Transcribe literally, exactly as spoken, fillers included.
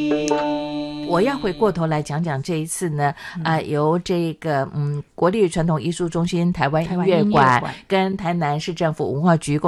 我要回过头来讲讲这一次呢，啊、呃，由这个嗯国立传统艺术中心台湾音乐馆跟台南市政府文化局